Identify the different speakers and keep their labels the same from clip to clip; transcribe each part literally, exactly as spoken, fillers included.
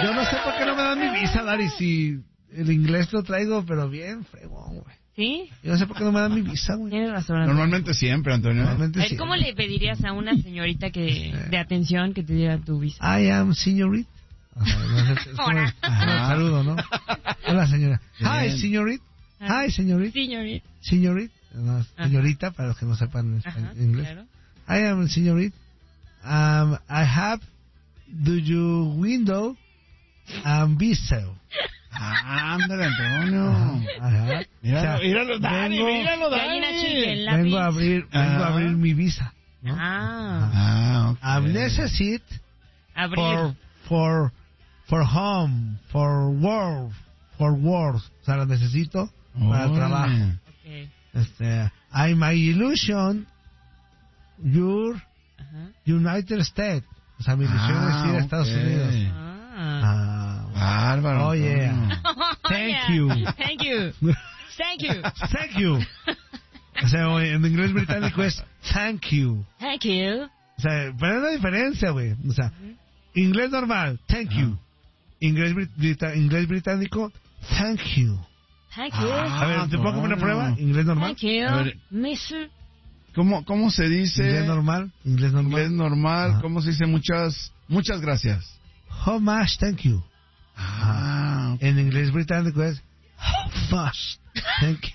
Speaker 1: Yo no sé por qué no me dan mi visa, Dari, si el inglés lo traigo, pero bien fregón, güey.
Speaker 2: ¿Sí?
Speaker 1: Yo no sé por qué no me dan mi visa, güey.
Speaker 2: Tienes razón.
Speaker 3: Normalmente siempre, Antonio.
Speaker 1: Normalmente
Speaker 2: A ver,
Speaker 1: siempre.
Speaker 2: ¿cómo le pedirías a una señorita que de atención que te diera tu visa?
Speaker 1: I am señorita. O sea, no sé, es como el, es como el saludo, ¿no? Hola, señora. Hi,
Speaker 3: Bien.
Speaker 1: señorita. Hi, señorita.
Speaker 2: Señorita.
Speaker 1: Señorita. No, señorita, para los que no sepan español,
Speaker 2: Ajá,
Speaker 1: inglés.
Speaker 2: claro.
Speaker 1: I am señorita. Um, I have do you window and visa.
Speaker 3: Ah, ándale, Antonio.
Speaker 1: Ajá.
Speaker 3: Míralo,
Speaker 1: O sea,
Speaker 3: míralo, Dani,
Speaker 1: vengo-
Speaker 3: míralo,
Speaker 2: Gallina chicken,
Speaker 3: Dani.
Speaker 2: lápiz.
Speaker 1: Vengo a abrir, vengo a
Speaker 3: Ah.
Speaker 1: abrir mi visa. ¿no?
Speaker 2: Ah,
Speaker 3: Ah, ok.
Speaker 1: I necesito
Speaker 2: abrir.
Speaker 1: for for for home, for work, for work. O sea, lo necesito para el
Speaker 3: Órale.
Speaker 1: trabajo.
Speaker 2: Ok.
Speaker 1: Este, I my illusion, your
Speaker 2: Ajá.
Speaker 1: United States. O sea, mi ilusión
Speaker 3: Ah,
Speaker 1: es ir a Estados
Speaker 3: ok.
Speaker 1: Unidos.
Speaker 2: Ah.
Speaker 1: Ah,
Speaker 3: Bárbaro.
Speaker 1: Oh, yeah.
Speaker 3: Antonio.
Speaker 1: Thank
Speaker 2: Yeah.
Speaker 1: you.
Speaker 2: Thank you. Thank you.
Speaker 1: Thank you. O sea, güey, en inglés británico es thank you.
Speaker 2: Thank you.
Speaker 1: O sea, pero es la diferencia, güey. O sea, inglés normal, thank you. Inglés, brit- brita- inglés británico, thank you.
Speaker 2: Thank you.
Speaker 3: Ah,
Speaker 1: A ver, ¿te puedo comer una
Speaker 3: no.
Speaker 1: prueba? Inglés normal.
Speaker 2: Thank you.
Speaker 3: A ver.
Speaker 2: Mister.
Speaker 3: ¿Cómo, ¿Cómo se dice?
Speaker 1: Inglés normal. Inglés normal.
Speaker 3: Inglés normal.
Speaker 1: Ajá.
Speaker 3: ¿Cómo se dice? Muchas, muchas gracias.
Speaker 1: How much, thank you.
Speaker 3: Ah,
Speaker 1: En inglés británico es how much, thank you.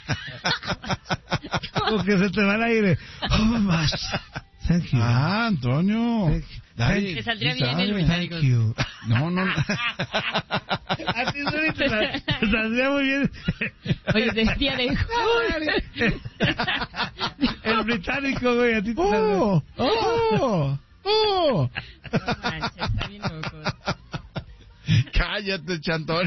Speaker 1: Porque se te va el aire. How much, thank you.
Speaker 3: ah, Antonio.
Speaker 1: Thank you.
Speaker 3: Dani,
Speaker 2: Te saldría
Speaker 3: sí
Speaker 2: bien el
Speaker 3: sabe.
Speaker 2: británico.
Speaker 1: Thank you.
Speaker 3: No, no.
Speaker 1: A ti Suri, te sal- te saldría muy bien.
Speaker 2: Oye, decía de...
Speaker 1: El británico, güey, a ti te saldría.
Speaker 3: ¡Oh! ¡Oh! ¡Oh!
Speaker 2: No manches, está bien loco.
Speaker 3: Cállate, Chantón.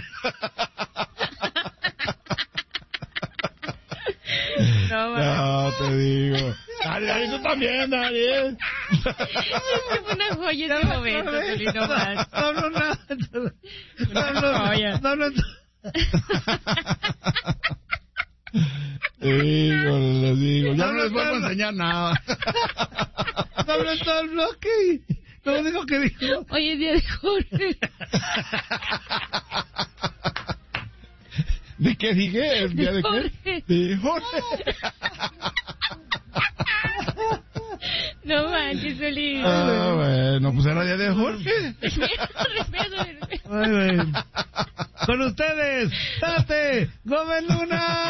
Speaker 2: No manches.
Speaker 3: No, te digo. Dani, Dani, tú también, Dani.
Speaker 2: Es que fue una joya ese momento, Zuli, no manches.
Speaker 1: No, no, no.
Speaker 2: Una
Speaker 1: No, no,
Speaker 2: joya.
Speaker 1: no, no.
Speaker 3: Híjole, les digo. Ya
Speaker 1: No,
Speaker 3: no les
Speaker 1: no,
Speaker 3: vuelvo a
Speaker 1: no.
Speaker 3: enseñar nada.
Speaker 1: No hables todo el bloque. No dijo que dijo.
Speaker 2: Hoy es día de Jorge.
Speaker 3: ¿De qué dije? ¿El día de qué?
Speaker 2: Jorge.
Speaker 3: De Jorge.
Speaker 2: No manches, Zuli.
Speaker 3: Ah, bueno, pues era día de Jorge.
Speaker 2: Respira,
Speaker 1: Ay, güey. Con ustedes, Tate Gómez Luna.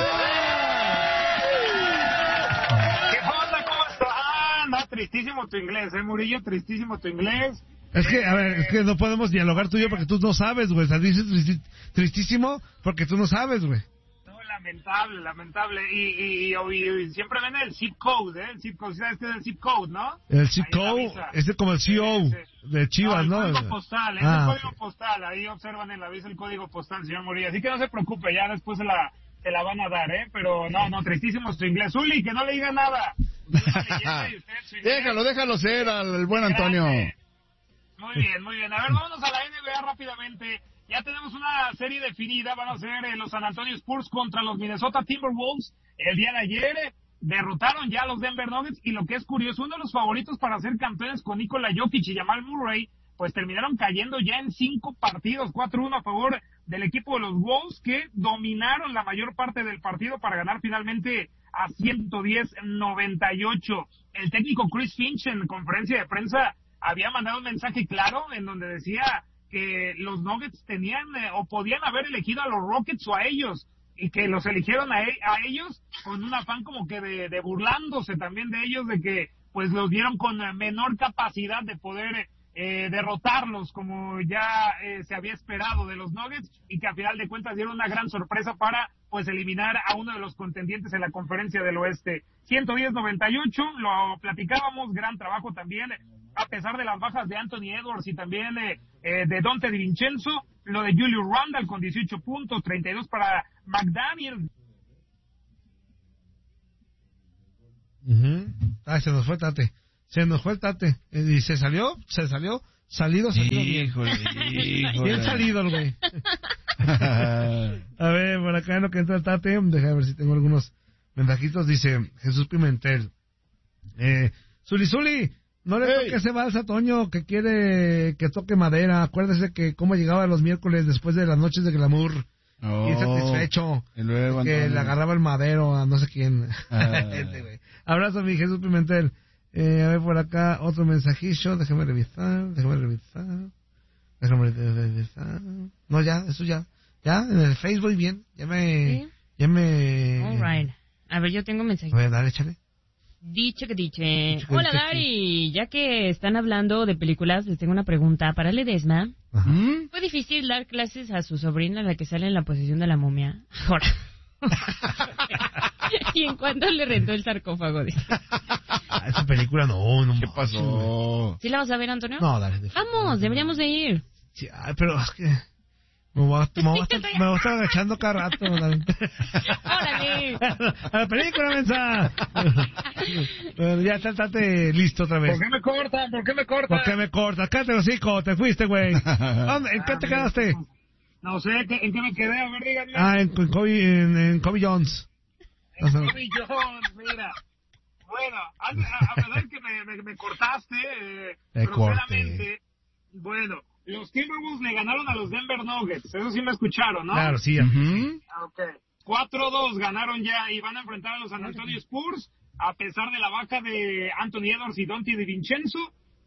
Speaker 4: ¿Qué onda? ¿Cómo están? No, tristísimo tu inglés, ¿eh, Murillo? Tristísimo tu inglés.
Speaker 1: Es que, a ver, es que no podemos dialogar tú y yo porque tú no sabes, güey. O sea, dices tristi- tristísimo porque tú no sabes, güey.
Speaker 4: No, lamentable, lamentable. Y, y, y, y siempre ven el zip code, ¿eh? El zip code, ¿sabes qué es el zip code, no?
Speaker 1: El zip
Speaker 4: Ahí en la
Speaker 1: code,
Speaker 4: visa.
Speaker 1: ese es como el C O
Speaker 4: Sí, sí.
Speaker 1: de Chivas,
Speaker 4: el
Speaker 1: ¿no?
Speaker 4: código postal, es
Speaker 1: Ah,
Speaker 4: el código
Speaker 1: ok.
Speaker 4: postal. Ahí observan en la visa el código postal, señor Murillo. Así que no se preocupe, ya después se la, se la van a dar, ¿eh? Pero no, no, tristísimo su inglés. Zuli, que no le diga nada. Usted es una leyenda y usted, su inglés,
Speaker 3: Déjalo, déjalo ser al el buen Antonio.
Speaker 4: grande. Muy bien, muy bien. A ver, vámonos a la N B A rápidamente. Ya tenemos una serie definida. Van a ser eh, los San Antonio Spurs contra los Minnesota Timberwolves. El día de ayer eh, derrotaron ya a los Denver Nuggets. Y lo que es curioso, uno de los favoritos para ser campeones con Nikola Jokic y Jamal Murray, pues terminaron cayendo ya en cinco partidos, cuatro uno a favor del equipo de los Wolves, que dominaron la mayor parte del partido para ganar finalmente a ciento diez noventa y ocho. El técnico Chris Finch en conferencia de prensa había mandado un mensaje claro en donde decía que los Nuggets tenían eh, o podían haber elegido a los Rockets o a ellos, y que los eligieron a, e- a ellos con un afán como que de, de burlándose también de ellos, de que pues los dieron con eh, menor capacidad de poder eh, derrotarlos como ya eh, se había esperado de los Nuggets, y que a final de cuentas dieron una gran sorpresa para pues eliminar a uno de los contendientes en la conferencia del oeste. ciento diez noventa y ocho, lo platicábamos, gran trabajo también a pesar de las bajas de Anthony Edwards y también eh, eh, de Donte DiVincenzo. Lo de Julius Randle con dieciocho puntos, treinta y dos para McDaniel.
Speaker 1: Uh-huh. Ay, se nos fue Tate. Se nos fue el Tate. Eh, Y se salió, se salió, salido, salido bien.
Speaker 3: Híjole, híjole.
Speaker 1: Bien salido el güey. A ver, por acá en lo que entra el Tate, déjame ver si tengo algunos mensajitos. Dice Jesús Pimentel. Eh, Zuli, Zuli, No le
Speaker 3: Hey.
Speaker 1: toque ese vals a Toño que quiere que toque madera. Acuérdese que cómo llegaba los miércoles después de las noches de glamour.
Speaker 3: Oh,
Speaker 1: Y satisfecho.
Speaker 3: y luego,
Speaker 1: Que
Speaker 3: Antonio.
Speaker 1: le agarraba el madero a no sé quién.
Speaker 3: Ah.
Speaker 1: Este, güey. Abrazo, mi Jesús Pimentel. Eh, a ver por acá otro mensajillo. Déjame revisar. Déjame revisar. Déjame revisar. No, ya, eso ya. Ya, en el Facebook bien. Ya me...
Speaker 2: ¿Sí?
Speaker 1: Ya me...
Speaker 2: All right. A ver, yo tengo un mensaje.
Speaker 1: A ver, dale, échale.
Speaker 2: Dicho que diche.
Speaker 1: Dicho que
Speaker 2: Hola,
Speaker 1: diche
Speaker 2: Gary. Ya que están hablando de películas, les tengo una pregunta para Ledesma.
Speaker 1: Ajá.
Speaker 3: ¿Mm?
Speaker 2: ¿Fue difícil dar clases a su sobrina, la que sale en la posesión de la momia? Ahora. ¿Y en cuánto le rentó el sarcófago? Dice.
Speaker 1: Ah, esa película no, no.
Speaker 3: ¿Qué
Speaker 1: manches,
Speaker 3: pasó?
Speaker 2: ¿Sí la vas a ver, Antonio?
Speaker 1: güey. No, dale.
Speaker 2: Vamos, deberíamos de ir.
Speaker 1: Sí, ay, pero es que... Me voy, a, me, voy a estar, me voy a estar agachando cada rato. Dale.
Speaker 2: ¡Órale!
Speaker 1: A la película, mensa. Bueno, ya está, estate listo otra vez.
Speaker 4: ¿Por qué me cortan? ¿Por qué me cortan?
Speaker 1: ¿Por qué me cortas? Cállate el hocico, te fuiste, güey. ¿Dónde? ¿En qué te quedaste?
Speaker 4: No sé, ¿qué- ¿en qué me quedé? A ver, díganme.
Speaker 1: Ah, en, en, Kobe, en, en Kobe Jones.
Speaker 4: En Bobby Jones, mira. Bueno, a, a, a pesar que me, me, me cortaste eh,
Speaker 1: Te
Speaker 4: groseramente, bueno, los Timberwolves le ganaron a los Denver Nuggets, eso sí me escucharon, ¿no?
Speaker 1: Claro, sí.
Speaker 3: Ujú.
Speaker 4: Ah, ok. cuatro dos ganaron ya y van a enfrentar a los San Antonio Spurs, a pesar de la baja de Anthony Edwards y Dante DiVincenzo.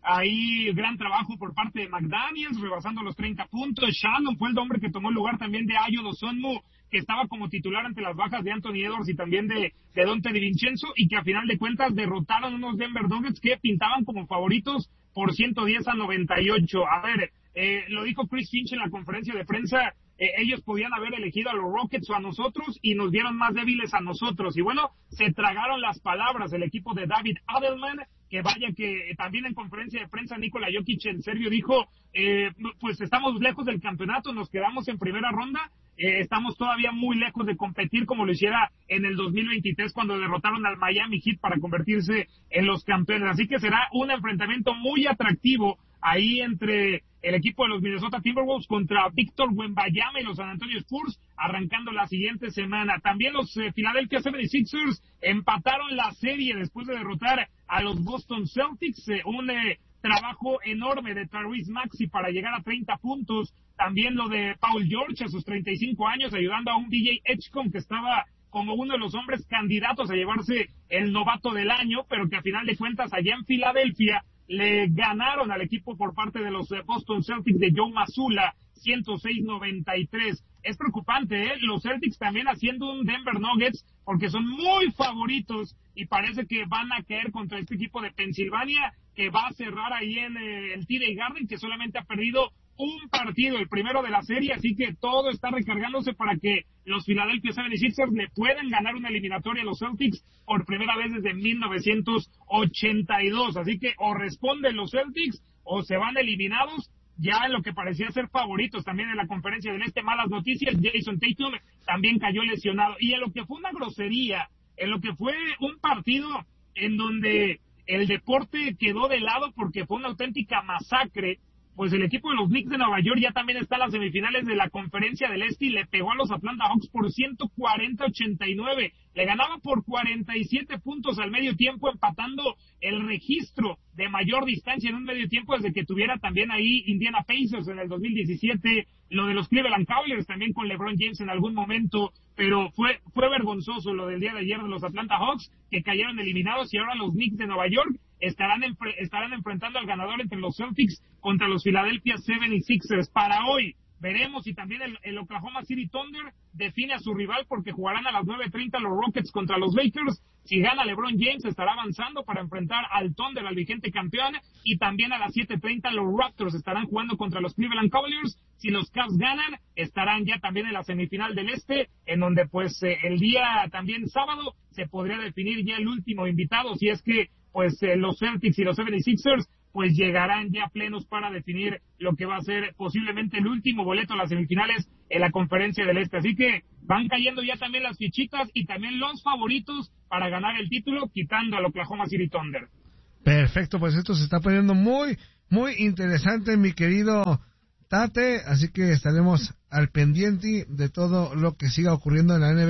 Speaker 4: Ahí gran trabajo por parte de McDaniels, rebasando los treinta puntos. Shannon fue el hombre que tomó el lugar también de Ayo Dosonmu, que estaba como titular ante las bajas de Anthony Edwards y también de, de Dante DiVincenzo, y que a final de cuentas derrotaron unos Denver Nuggets que pintaban como favoritos por ciento diez a noventa y ocho. A ver, eh, lo dijo Chris Finch en la conferencia de prensa, eh, ellos podían haber elegido a los Rockets o a nosotros y nos dieron más débiles a nosotros. Y bueno, se tragaron las palabras el equipo de David Adelman, que vaya que también en conferencia de prensa Nikola Jokic en serio dijo, eh, pues estamos lejos del campeonato, nos quedamos en primera ronda, eh, estamos todavía muy lejos de competir como lo hiciera en el dos mil veintitrés cuando derrotaron al Miami Heat para convertirse en los campeones. Así que será un enfrentamiento muy atractivo ahí entre el equipo de los Minnesota Timberwolves contra Víctor Wembanyama y los San Antonio Spurs, arrancando la siguiente semana. También los eh, Philadelphia setenta y seis ers empataron la serie después de derrotar a los Boston Celtics, eh, un eh, trabajo enorme de Tyrese Maxey para llegar a treinta puntos. También lo de Paul George a sus treinta y cinco años, ayudando a un D J Edgecombe que estaba como uno de los hombres candidatos a llevarse el novato del año, pero que a final de cuentas allá en Filadelfia le ganaron al equipo por parte de los Boston Celtics de Joe Mazzulla, ciento seis noventa y tres. Es preocupante, ¿eh? Los Celtics también haciendo un Denver Nuggets, porque son muy favoritos y parece que van a caer contra este equipo de Pensilvania, que va a cerrar ahí en eh, el T D Garden, que solamente ha perdido un partido, el primero de la serie, así que todo está recargándose para que los Philadelphia setenta y seis ers le puedan ganar una eliminatoria a los Celtics por primera vez desde mil novecientos ochenta y dos. Así que o responden los Celtics o se van eliminados, ya en lo que parecía ser favoritos también en la conferencia del Este. Malas noticias, Jason Tatum también cayó lesionado. Y en lo que fue una grosería, en lo que fue un partido en donde el deporte quedó de lado porque fue una auténtica masacre, pues el equipo de los Knicks de Nueva York ya también está en las semifinales de la conferencia del Este y le pegó a los Atlanta Hawks por ciento cuarenta a ochenta y nueve. Le ganaba por cuarenta y siete puntos al medio tiempo, empatando el registro de mayor distancia en un medio tiempo desde que tuviera también ahí Indiana Pacers en el dos mil diecisiete, lo de los Cleveland Cavaliers también con LeBron James en algún momento, pero fue fue vergonzoso lo del día de ayer de los Atlanta Hawks, que cayeron eliminados, y ahora los Knicks de Nueva York estarán enfre- estarán enfrentando al ganador entre los Celtics contra los Philadelphia setenta y seis ers. Para hoy veremos si también el, el Oklahoma City Thunder define a su rival, porque jugarán a las nueve treinta los Rockets contra los Lakers. Si gana LeBron James estará avanzando para enfrentar al Thunder, al vigente campeón, y también a las siete treinta los Raptors estarán jugando contra los Cleveland Cavaliers. Si los Cavs ganan, estarán ya también en la semifinal del Este, en donde pues eh, el día también sábado se podría definir ya el último invitado, si es que pues eh, los Celtics y los setenta y seis ers pues llegarán ya plenos para definir lo que va a ser posiblemente el último boleto a las semifinales en la conferencia del Este. Así que van cayendo ya también las fichitas y también los favoritos para ganar el título, quitando al Oklahoma City Thunder.
Speaker 1: Perfecto, pues esto se está poniendo muy, muy interesante, mi querido Tate, así que estaremos al pendiente de todo lo que siga ocurriendo en la N B A.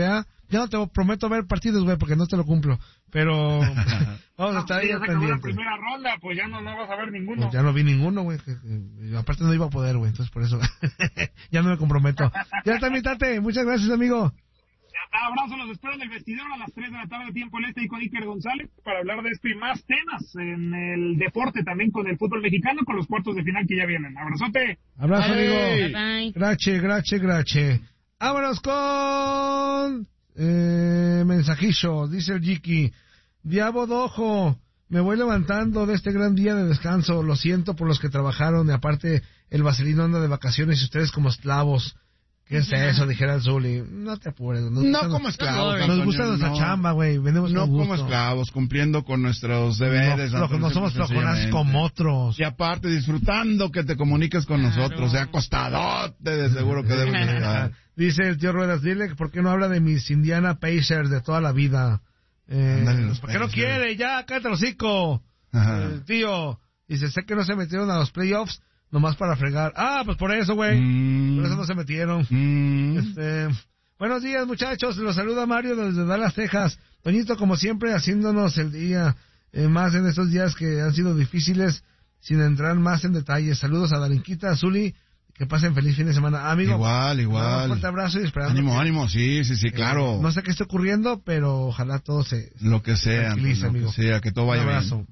Speaker 1: ya no te prometo ver partidos, güey, porque no te lo cumplo. Pero vamos a estar ahí
Speaker 4: ya se acabó la
Speaker 1: pendientes.
Speaker 4: primera ronda, pues ya no, no vas a ver ninguno.
Speaker 1: Pues ya no vi ninguno, güey. que- que- Aparte no iba a poder, güey. Entonces por eso ya no me comprometo. Ya está mi tate. Muchas gracias, amigo.
Speaker 4: Ya está, abrazo, los espero en el vestidor a las tres de la tarde, tiempo del este, y con Iker González para hablar de esto y más temas en el deporte, también con el fútbol mexicano, con los cuartos de final que ya vienen. Abrazote.
Speaker 1: Abrazo,
Speaker 3: Bye.
Speaker 1: amigo.
Speaker 2: Bye, bye.
Speaker 1: Grache, grache, grache. Vámonos con eh, mensajillo. Dice el Jiki. Diabo Dojo, me voy levantando de este gran día de descanso. Lo siento por los que trabajaron. Y aparte, el vaselino anda de vacaciones y ustedes como esclavos. ¿Qué es eso? Dijera el Zuli. No te apures. Nos
Speaker 3: No
Speaker 1: gusta-
Speaker 3: como esclavos,
Speaker 1: Nos
Speaker 3: Antonio,
Speaker 1: gusta nuestra
Speaker 3: no.
Speaker 1: chamba, güey. Vendemos
Speaker 3: No
Speaker 1: con
Speaker 3: como
Speaker 1: gusto.
Speaker 3: esclavos, cumpliendo con nuestros deberes.
Speaker 1: No, no,
Speaker 3: Antonio,
Speaker 1: no somos
Speaker 3: simple y
Speaker 1: flojonazos
Speaker 3: sencillamente.
Speaker 1: como otros.
Speaker 3: Y aparte, disfrutando que te comuniques con
Speaker 2: Claro.
Speaker 3: nosotros. Sea acostadote, de seguro que debes de estar.
Speaker 1: Dice el tío Ruedas, dile que por qué no habla de mis Indiana Pacers de toda la vida. Eh,
Speaker 3: Ándale, los
Speaker 1: ¿Por qué no
Speaker 3: Pacers.
Speaker 1: quiere? Ya, cállate el hocico.
Speaker 3: Ajá.
Speaker 1: Eh, tío, dice, sé que no se metieron a los playoffs nomás para fregar. Ah, pues por eso, güey.
Speaker 3: Mm.
Speaker 1: Por eso no se metieron.
Speaker 3: Mm.
Speaker 1: Este, buenos días, muchachos. Los saluda Mario desde Dallas, Texas. Toñito, como siempre, haciéndonos el día eh, más en estos días que han sido difíciles, sin entrar más en detalles. Saludos a Darinquita, a Zuli. Que pasen feliz fin de semana. Amigo,
Speaker 3: Igual,
Speaker 1: un
Speaker 3: igual.
Speaker 1: fuerte abrazo y esperando.
Speaker 3: Ánimo,
Speaker 1: que-
Speaker 3: ánimo, sí, sí, sí,
Speaker 1: eh,
Speaker 3: claro.
Speaker 1: no sé qué está ocurriendo, pero ojalá todo se...
Speaker 3: Lo que sea,
Speaker 1: tranquilice,
Speaker 3: Antonio, lo
Speaker 1: amigo.
Speaker 3: que sea, que todo vaya
Speaker 1: Un
Speaker 3: bien.
Speaker 1: abrazo.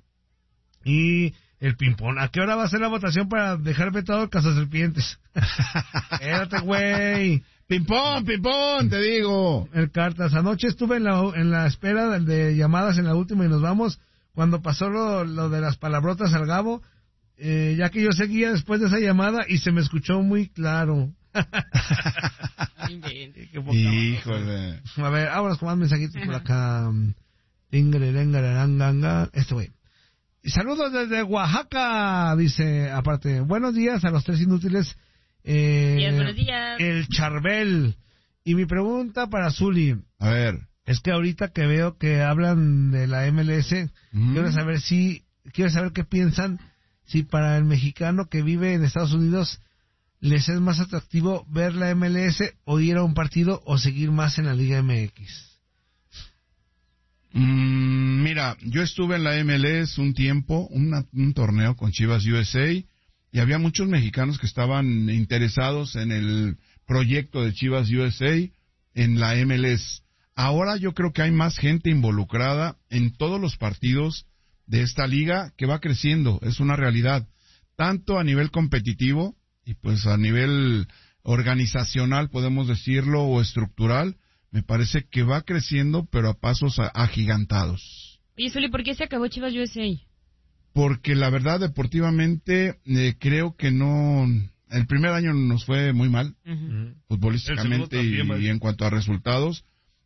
Speaker 1: Y el ping-pong. ¿A qué hora va a ser la votación para dejar vetado el cazaserpientes? Espérate, güey.
Speaker 3: Pimpón, pimpón, te digo.
Speaker 1: El Cartas. Anoche estuve en la, en la espera de, de llamadas en la última y nos vamos. Cuando pasó lo, lo de las palabrotas al Gabo, eh, ya que yo seguía después de esa llamada y se me escuchó muy claro.
Speaker 2: Inventes.
Speaker 1: Qué poca
Speaker 3: Híjole.
Speaker 1: A ver, vámonos con más mensajitos por acá. Tingerengaranganga. Este güey. Y saludos desde Oaxaca, dice, aparte, buenos días a los tres inútiles. Eh,
Speaker 2: Días, buenos días.
Speaker 1: El Charbel. Y mi pregunta para Zuli
Speaker 3: A ver.
Speaker 1: es que ahorita que veo que hablan de la M L S,
Speaker 3: Mm.
Speaker 1: quiero saber si, quiero saber qué piensan, si para el mexicano que vive en Estados Unidos les es más atractivo ver la M L S o ir a un partido o seguir más en la Liga M X.
Speaker 3: Mm, mira, yo estuve en la M L S un tiempo, una- un torneo con Chivas U S A, y había muchos mexicanos que estaban interesados en el proyecto de Chivas U S A en la M L S. Ahora yo creo que hay más gente involucrada en todos los partidos de esta liga que va creciendo, es una realidad, tanto a nivel competitivo y pues a nivel organizacional, podemos decirlo, o estructural. Me parece que va creciendo, pero a pasos a- agigantados.
Speaker 2: Oye, Zuli, ¿por qué se acabó Chivas U S A?
Speaker 3: Porque la verdad, deportivamente, eh, creo que no... El primer año nos fue muy mal,
Speaker 2: Ujú.
Speaker 3: futbolísticamente
Speaker 1: El segundo
Speaker 3: y,
Speaker 1: también,
Speaker 3: y en cuanto a resultados.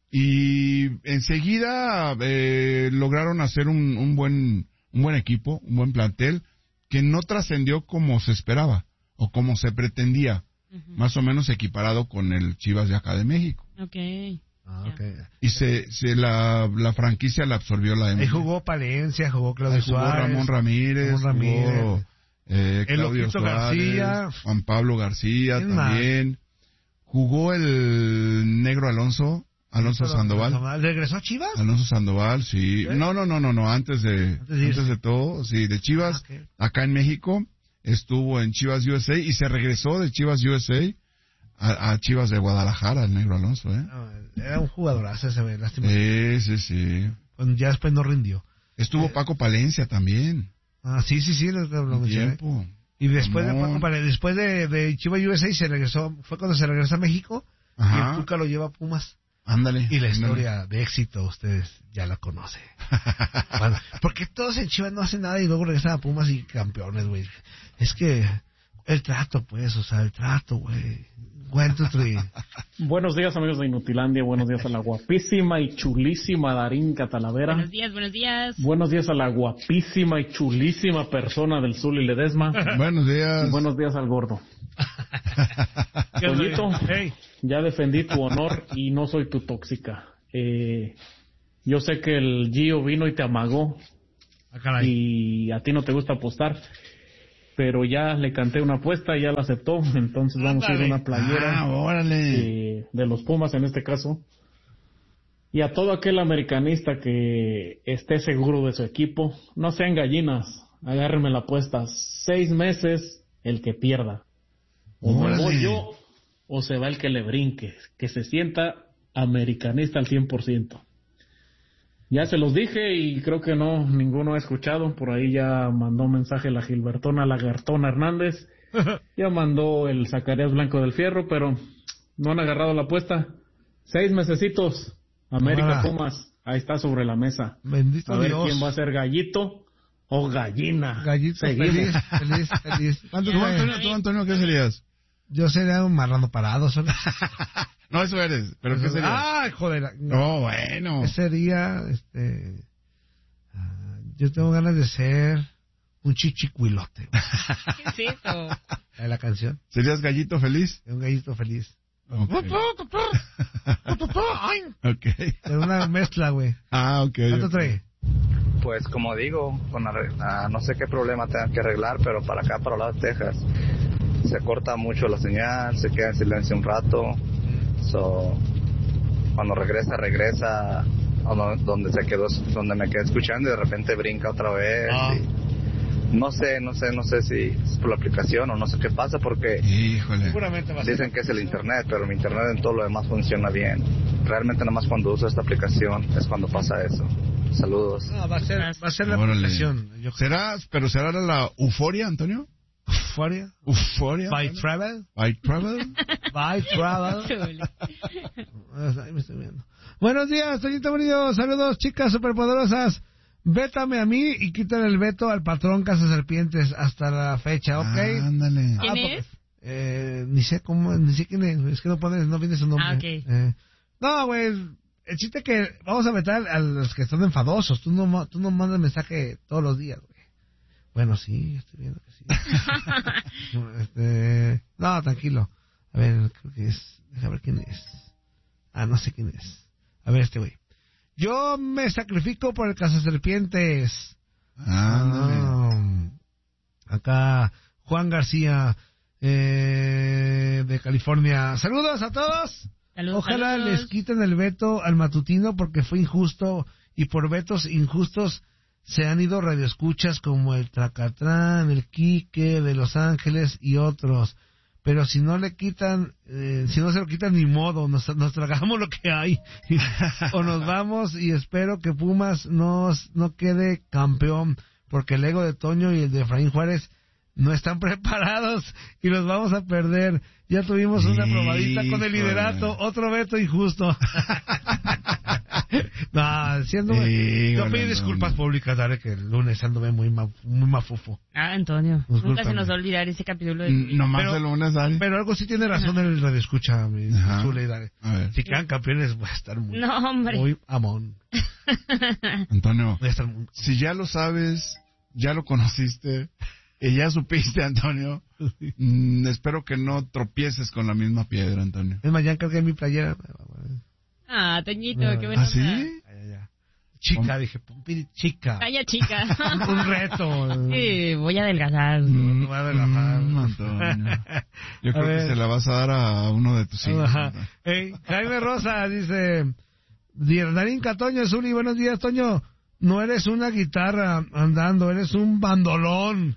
Speaker 3: Y enseguida eh, lograron hacer un, un buen un buen equipo, un buen plantel, que no trascendió como se esperaba o como se pretendía,
Speaker 2: Ujú.
Speaker 3: más o menos equiparado con el Chivas de acá de México.
Speaker 2: Ok.
Speaker 1: Ah,
Speaker 2: Ya.
Speaker 1: okay.
Speaker 3: Y se, se la, la franquicia la absorbió la M
Speaker 1: Ahí
Speaker 3: L S.
Speaker 1: jugó Palencia, jugó Claudio
Speaker 3: Ahí jugó
Speaker 1: Suárez,
Speaker 3: Ramón Ramírez,
Speaker 1: Ramón Ramírez.
Speaker 3: jugó eh,
Speaker 1: El
Speaker 3: Claudio
Speaker 1: Loquito
Speaker 3: Suárez,
Speaker 1: García.
Speaker 3: Juan Pablo García
Speaker 1: ¿Quién más?
Speaker 3: también. Jugó el negro Alonso, Alonso Sandoval.
Speaker 1: ¿Regresó a Chivas?
Speaker 3: Alonso Sandoval, sí.
Speaker 1: ¿Eh?
Speaker 3: No, no, no, no, no, antes de,
Speaker 1: Antes de irse.
Speaker 3: antes de todo, sí, de Chivas,
Speaker 1: Ah, ok.
Speaker 3: acá en México, estuvo en Chivas U S A y se regresó de Chivas U S A a, a Chivas de Guadalajara, el negro Alonso, ¿eh?
Speaker 1: No, era un jugadorazo ese, güey, lástima.
Speaker 3: Sí, sí, sí.
Speaker 1: Pues ya después no rindió.
Speaker 3: Estuvo Paco Palencia también.
Speaker 1: Ah, sí, sí, sí, lo, lo
Speaker 3: Un
Speaker 1: mencioné.
Speaker 3: tiempo.
Speaker 1: Y después de
Speaker 3: Ramón.
Speaker 1: Paco Pale- después de, de Chivas U S A se regresó, fue cuando se regresó a México y
Speaker 3: Ajá.
Speaker 1: el Tuca lo lleva a Pumas.
Speaker 3: Ándale.
Speaker 1: Y la
Speaker 3: ándale.
Speaker 1: historia de éxito ustedes ya la conocen. Bueno, porque todos en Chivas no hacen nada y luego regresan a Pumas y campeones, güey. Es que el trato, pues, o sea, el trato, güey. One, two, three.
Speaker 5: Buenos días, amigos de Inutilandia. Buenos días a la guapísima y chulísima Darinka Talavera.
Speaker 2: Buenos días, buenos días.
Speaker 5: Buenos días a la guapísima y chulísima persona del Zuli Ledesma.
Speaker 3: Buenos días.
Speaker 5: Y buenos días al gordo.
Speaker 1: ¿Qué onda?
Speaker 5: Toñito,
Speaker 1: Hey.
Speaker 5: ya defendí tu honor y no soy tu tóxica. Eh, yo sé que el Gio vino y te amagó
Speaker 1: Ah, caray.
Speaker 5: y a ti no te gusta apostar, pero ya le canté una apuesta y ya la aceptó, entonces vamos a ir a una playera
Speaker 3: Ah, órale.
Speaker 5: eh, de los Pumas en este caso. Y a todo aquel americanista que esté seguro de su equipo, no sean gallinas, agárrenme la apuesta. Seis meses el que pierda. O me voy yo, o se va el que le brinque. Que se sienta americanista al cien por ciento. Ya se los dije y creo que no, ninguno ha escuchado. Por ahí ya mandó mensaje la Gilbertona Lagartona Hernández. Ya mandó el Zacarías Blanco del Fierro, pero no han agarrado la apuesta. Seis mesecitos. América
Speaker 1: Ahora,
Speaker 5: Pumas, ahí está sobre la mesa.
Speaker 1: Bendito
Speaker 5: a ver
Speaker 1: Dios.
Speaker 5: quién va a ser gallito o gallina.
Speaker 1: Gallito
Speaker 5: Seguimos.
Speaker 1: feliz, feliz, feliz. ¿Cuánto
Speaker 3: ¿Tú,
Speaker 1: trae?
Speaker 3: Antonio, tú, Antonio, qué serías?
Speaker 1: Yo sería un marrano parado. ¿Sabes?
Speaker 3: No, eso eres, pero ¿qué serías?
Speaker 1: Ah, joder.
Speaker 3: No, bueno.
Speaker 1: ¿Qué sería? Este, ah, yo tengo ganas de ser un chichicuilote.
Speaker 2: ¿Qué es eso?
Speaker 1: ¿De la canción?
Speaker 3: ¿Serías gallito feliz?
Speaker 1: Un gallito feliz.
Speaker 3: Okay. Ok.
Speaker 1: Pero una mezcla, güey.
Speaker 3: Ah, ok.
Speaker 1: ¿Cuánto
Speaker 3: ok.
Speaker 1: trae?
Speaker 6: Pues como digo, con arre- ah, no sé qué problema tengan que arreglar, pero para acá, para Las Texas, se corta mucho la señal, se queda en silencio un rato. So, cuando regresa, regresa a do- donde se quedó, donde me quedé escuchando y de repente brinca otra vez.
Speaker 1: Ah.
Speaker 6: y no sé, no sé, no sé si es por la aplicación o no sé qué pasa porque
Speaker 3: Híjole.
Speaker 1: Seguramente va a ser.
Speaker 6: dicen que es el internet, pero mi internet en todo lo demás funciona bien. Realmente nada más cuando uso esta aplicación es cuando pasa eso. Saludos.
Speaker 1: No, va a ser, va a ser la
Speaker 3: Órale.
Speaker 1: aplicación. Yo creo.
Speaker 3: ¿Será, pero será la euforia, Antonio?
Speaker 1: Euforia.
Speaker 3: ¿Euforia?
Speaker 1: By Travel.
Speaker 3: By Travel.
Speaker 1: By Travel.
Speaker 2: Chule.
Speaker 1: Ahí me estoy viendo. Buenos días, Toñito Bonillo. Saludos, chicas superpoderosas. Vétame a mí y quítale el veto al patrón Cazaserpientes hasta la fecha, ¿ok?
Speaker 3: Ah, ándale.
Speaker 2: ¿Quién
Speaker 1: porque-
Speaker 2: es?
Speaker 1: Eh, ni sé cómo, ni sé quién es. Es que no pones, no viene su nombre.
Speaker 2: Ah, ok.
Speaker 1: Eh, no, güey. El chiste es que vamos a vetar a los que están enfadosos. Tú no, ma- tú no mandas mensaje todos los días, güey. Bueno, sí, estoy viendo que sí. este, no, tranquilo. A ver, creo que es. Deja ver quién es. Ah, no sé quién es. A ver, este güey. Yo me sacrifico por el cazaserpientes.
Speaker 3: Ándale.
Speaker 1: Ah, acá, Juan García, eh, de California. Saludos a todos.
Speaker 2: Saludos,
Speaker 1: Ojalá
Speaker 2: saludos.
Speaker 1: les quiten el veto al matutino porque fue injusto y por vetos injustos se han ido radioescuchas como el Tracatrán, el Quique de Los Ángeles y otros. Pero si no le quitan, eh, si no se lo quitan ni modo, nos, nos tragamos lo que hay o nos vamos y espero que Pumas nos, no quede campeón porque el ego de Toño y el de Efraín Juárez no están preparados y los vamos a perder. Ya tuvimos una probadita con el liderato, otro veto injusto. No, siendo,
Speaker 3: Híjole,
Speaker 1: yo pido
Speaker 3: no,
Speaker 1: disculpas
Speaker 3: no.
Speaker 1: públicas, dale, que el lunes anduve muy, ma, muy mafufo.
Speaker 2: Ah, Antonio.
Speaker 1: Discúlpame.
Speaker 2: Nunca se nos va a olvidar ese capítulo de...
Speaker 3: Mm, Nomás
Speaker 1: Pero-
Speaker 3: el lunes, Dari.
Speaker 1: Pero algo sí tiene razón el radio escucha, mi
Speaker 3: Ajá.
Speaker 1: Zule, dale.
Speaker 3: A ver.
Speaker 1: Si quedan campeones, voy a estar muy,
Speaker 2: No, hombre.
Speaker 1: muy amón.
Speaker 3: Antonio,
Speaker 1: Voy a estar muy...
Speaker 3: si ya lo sabes, ya lo conociste, y ya supiste, Antonio, mm, espero que no tropieces con la misma piedra, Antonio.
Speaker 1: Es más, ya encargué mi playera.
Speaker 2: Ah, Toñito,
Speaker 1: Ah,
Speaker 2: qué buena
Speaker 3: ¿Ah, sí?
Speaker 2: onda.
Speaker 1: Ya, ya, ya. Chica, dije, pide chica.
Speaker 2: Calla, chica.
Speaker 1: Un reto.
Speaker 2: Sí, voy a adelgazar.
Speaker 3: Mm,
Speaker 1: te voy a relajar.
Speaker 3: mm, Antonio. Yo
Speaker 1: A
Speaker 3: creo
Speaker 1: ver.
Speaker 3: que se la vas a dar a uno de tus hijos.
Speaker 1: Ajá.
Speaker 3: Antonio.
Speaker 1: Ey, Jaime Rosa dice, Darín Catoño, Zuli, buenos días, Toño. No eres una guitarra andando, eres un bandolón.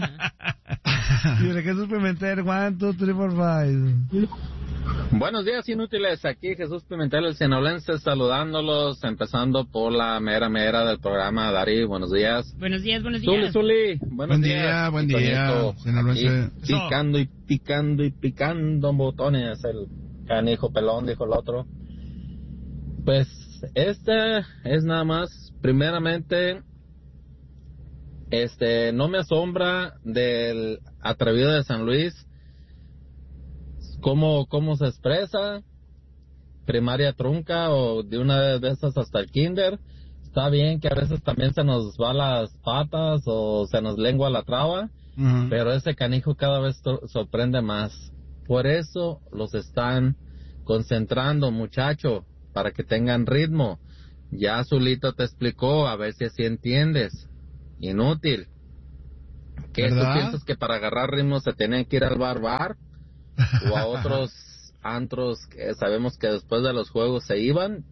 Speaker 1: Dice Jesús Pimentel, one, two, three, four, five.
Speaker 7: Buenos días, inútiles. Aquí Jesús Pimentel, el sinaloense, saludándolos, empezando por la mera mera del programa. Dari, buenos días.
Speaker 2: Buenos días, buenos
Speaker 7: Zuli,
Speaker 2: días.
Speaker 7: Zuli, buenos
Speaker 3: Buen
Speaker 7: días.
Speaker 3: día, buen
Speaker 7: Y
Speaker 3: día,
Speaker 7: Toñito,
Speaker 3: sinaloense.
Speaker 7: aquí, picando y picando y picando botones, el canijo pelón, dijo el otro. Pues, este es nada más, primeramente, este, no me asombra del atrevido de San Luis, cómo, cómo se expresa, primaria trunca o de una de esas hasta el kinder. Está bien que a veces también se nos va las patas o se nos lengua la traba,
Speaker 3: Ujú.
Speaker 7: pero ese canijo cada vez to- sorprende más. Por eso los están concentrando, muchacho, para que tengan ritmo. Ya Zulito te explicó, a ver si así entiendes. Inútil. ¿Qué tú
Speaker 3: ¿Verdad?
Speaker 7: piensas que para agarrar ritmo se tienen que ir al bar-bar? ¿O a otros antros que sabemos que después de los juegos se iban?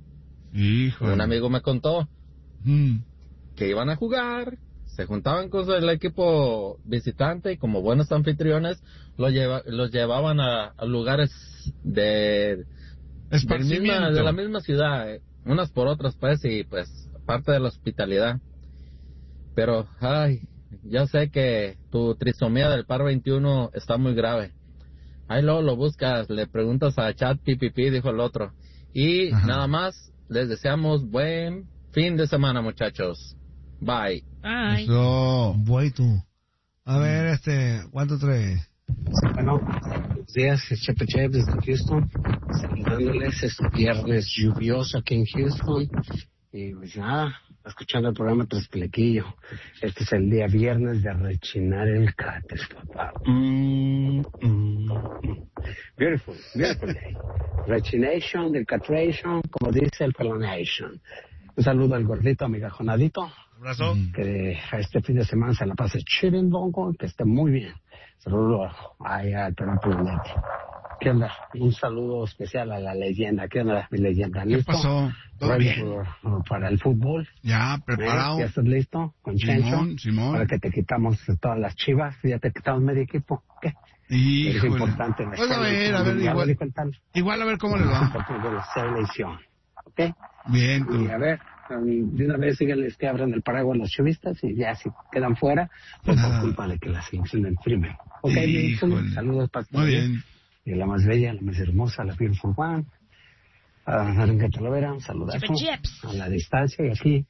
Speaker 3: Híjole.
Speaker 7: Un amigo me contó
Speaker 3: Mm.
Speaker 7: que iban a jugar, se juntaban con el equipo visitante y como buenos anfitriones los, lleva, los llevaban a, a lugares de, del misma, de la misma ciudad, eh, unas por otras pues, y pues parte de la hospitalidad. Pero, ay, ya sé que tu trisomía del par veintiuno está muy grave. Ahí luego lo buscas, le preguntas a Chat P P P, dijo el otro. Y Ajá. nada más, les deseamos buen fin de semana, muchachos. Bye.
Speaker 2: Bye.
Speaker 1: Eso, voy tú. A ver, este, ¿cuánto trae?
Speaker 8: Bueno, buenos días, es Chepe Chepe desde Houston. Saludándoles, es viernes lluvioso aquí en Houston. Y pues nada, escuchando el programa Trasplequillo. Este es el día viernes de rechinar el cáter, papá. Mm, mm, mm. Beautiful, beautiful day. Rechination, del catration, como dice el pelonation. Un saludo al gordito, amigajonadito.
Speaker 1: Abrazo.
Speaker 8: Que a este fin de semana se la pase chirindongo, que esté muy bien. Saludo ahí al planeta. ¿Qué onda? Un saludo especial a la leyenda. ¿Qué onda, mi leyenda?
Speaker 3: ¿Qué pasó? ¿Todo bien?
Speaker 8: Por, para el fútbol.
Speaker 3: Ya, preparado.
Speaker 8: ¿Eh? ¿Ya estás listo? Con
Speaker 3: Simón,
Speaker 8: Chencho.
Speaker 3: Simón.
Speaker 8: Para que te quitamos todas las chivas. Ya te quitamos medio equipo. ¿Qué?
Speaker 3: Híjole.
Speaker 8: Es importante. En la
Speaker 3: pues a ver, a ver, igual. Igual a ver cómo le va.
Speaker 8: De la selección. ¿Ok?
Speaker 3: Bien, tú.
Speaker 8: Y a ver, de una vez síganles que abran el paraguas los chivistas y ya si quedan fuera, pues por culpa de que la selección imprime. Ok, bien, saludos para
Speaker 3: Muy bien.
Speaker 8: Y la más bella, la más hermosa, la Beautiful One. A Naranca Talavera, un saludazo. A la distancia y aquí.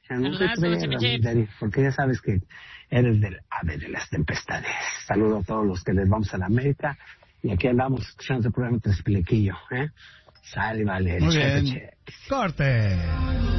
Speaker 8: En porque ya sabes que eres del ave de las tempestades. Saludo a todos los que les vamos a la América. Y aquí andamos escuchando el programa Trasplequillo, ¿eh? Sale, vale.
Speaker 1: Muy bien. Corte.